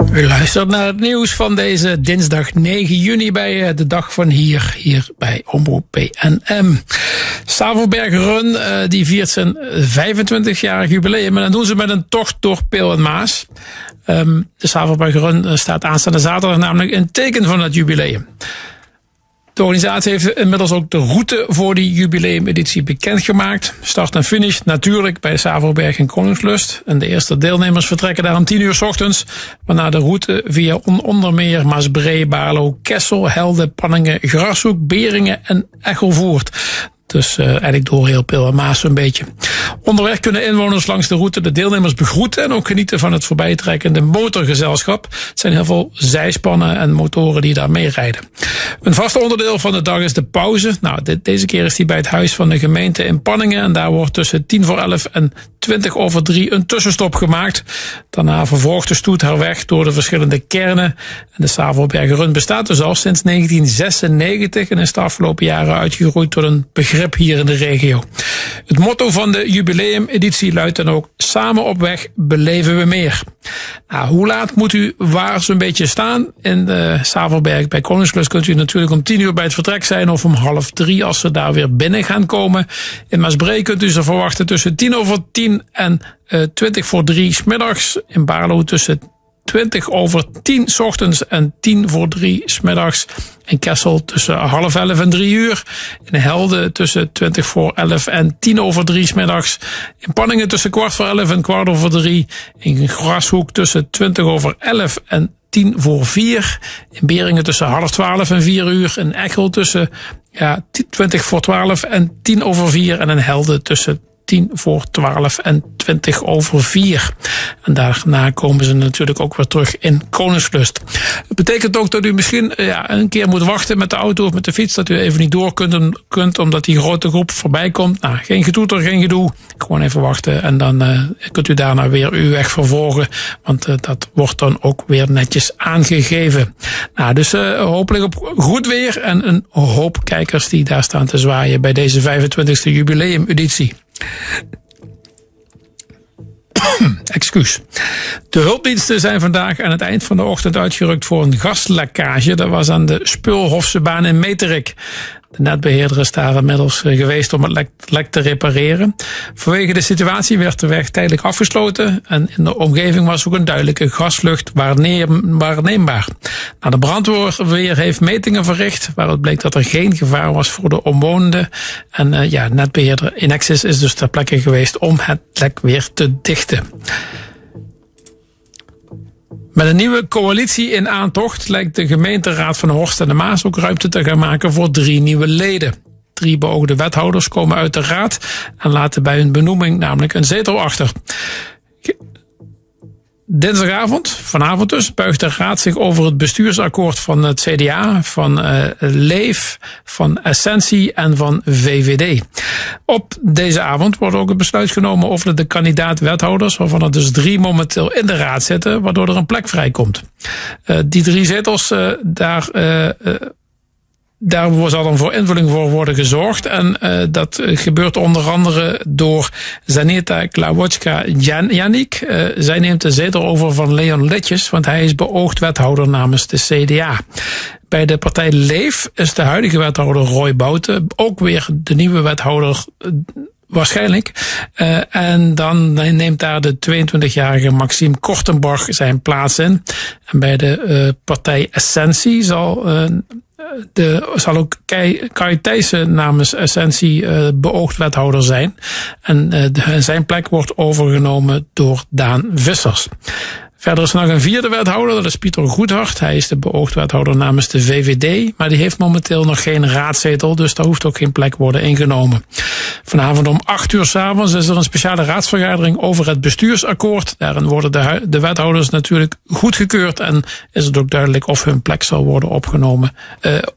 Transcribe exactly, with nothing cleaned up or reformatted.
U luistert naar het nieuws van deze dinsdag negen juni bij de dag van hier, hier bij Omroep B N M. Savelberg Run uh, die viert zijn vijfentwintigjarig jubileum en dat doen ze met een tocht door Peel en Maas. Um, de Savelberg Run staat aanstaande zaterdag namelijk in teken van dat jubileum. De organisatie heeft inmiddels ook de route voor die jubileumeditie bekendgemaakt. Start en finish natuurlijk bij Savelberg en Koningslust. En de eerste deelnemers vertrekken daar om tien uur 's ochtends. Waarna de route via onder meer Maasbree, Baarlo, Kessel, Helde, Panningen, Grashoek, Beringen en Echel voert. Dus uh, eigenlijk door heel Peel en Maas een beetje. Onderweg kunnen inwoners langs de route de deelnemers begroeten en ook genieten van het voorbijtrekkende motorgezelschap. Het zijn heel veel zijspannen en motoren die daar mee rijden. Een vast onderdeel van de dag is de pauze. Nou, dit, deze keer is die bij het huis van de gemeente in Panningen. En daar wordt tussen tien voor elf en twintig over drie een tussenstop gemaakt. Daarna vervolgt de stoet haar weg door de verschillende kernen. En de Savelberg Run bestaat dus al sinds negentien zesennegentig en is de afgelopen jaren uitgegroeid tot een begrip hier in de regio. Het motto van de jubileumeditie luidt dan ook: samen op weg beleven we meer. Nou, hoe laat moet u waar zo'n beetje staan? In de Savelberg bij Koningslust kunt u natuurlijk om tien uur bij het vertrek zijn of om half drie als ze daar weer binnen gaan komen. In Maasbree kunt u ze verwachten tussen tien over tien en uh, twintig voor drie 's middags. In Baarlo tussen twintig over tien 's ochtends en tien voor drie 's middags. In Kessel tussen half elf en drie uur. In Helde tussen twintig voor elf en tien over drie 's middags. In Panningen tussen kwart voor elf en kwart over drie. In Grashoek tussen twintig over elf en tien voor vier. In Beringen tussen half twaalf en vier uur. In Echel tussen ja, twintig voor twaalf en tien over vier. En in Helde tussen tien voor twaalf en twintig over vier. En daarna komen ze natuurlijk ook weer terug in Koningslust. Het betekent ook dat u misschien ja, een keer moet wachten met de auto of met de fiets. Dat u even niet door kunt, kunt omdat die grote groep voorbij komt. Nou, geen getoeter, geen gedoe. Gewoon even wachten en dan uh, kunt u daarna weer uw weg vervolgen. Want uh, dat wordt dan ook weer netjes aangegeven. Nou, dus uh, hopelijk op goed weer en een hoop kijkers die daar staan te zwaaien bij deze vijfentwintigste jubileumeditie. Excuus. De hulpdiensten zijn vandaag aan het eind van de ochtend uitgerukt voor een gaslekkage. Dat was aan de Speulhofsebaan in Meterik. De netbeheerder is daar inmiddels geweest om het lek, lek te repareren. Vanwege de situatie werd de weg tijdelijk afgesloten en in de omgeving was ook een duidelijke gasvlucht waarneem, waarneembaar. Nou, de brandweer heeft metingen verricht waaruit bleek dat er geen gevaar was voor de omwonenden. En uh, ja, netbeheerder Enexis is dus ter plekke geweest om het lek weer te dichten. Met een nieuwe coalitie in aantocht lijkt de gemeenteraad van Horst en de Maas ook ruimte te gaan maken voor drie nieuwe leden. Drie beoogde wethouders komen uit de raad en laten bij hun benoeming namelijk een zetel achter. Dinsdagavond, vanavond dus, buigt de raad zich over het bestuursakkoord van het C D A, van uh, Leef, van Essentie en van V V D. Op deze avond wordt ook het besluit genomen over de kandidaat-wethouders, waarvan er dus drie momenteel in de raad zitten, waardoor er een plek vrijkomt. Uh, die drie zetels, uh, daar... Uh, uh, Daar zal dan voor invulling voor worden gezorgd. En uh, dat gebeurt onder andere door Zaneta Klawotska-Janik. Uh, zij neemt de zetel over van Leon Litjes, want hij is beoogd wethouder namens de C D A. Bij de partij Leef is de huidige wethouder Roy Bouten ook weer de nieuwe wethouder, uh, waarschijnlijk. Uh, en dan neemt daar de tweeëntwintigjarige Maxime Kortenborg zijn plaats in. En bij de uh, partij Essentie zal... Uh, De, zal ook Kai, Kai Thijssen namens Essentie uh, beoogd wethouder zijn. En uh, de, zijn plek wordt overgenomen door Daan Vissers. Verder is er nog een vierde wethouder, dat is Pieter Goedhart. Hij is de beoogd wethouder namens de V V D, maar die heeft momenteel nog geen raadzetel, dus daar hoeft ook geen plek worden ingenomen. Vanavond om acht uur 's avonds is er een speciale raadsvergadering over het bestuursakkoord. Daarin worden de, de wethouders natuurlijk goedgekeurd en is het ook duidelijk of hun plek zal worden opgenomen, uh,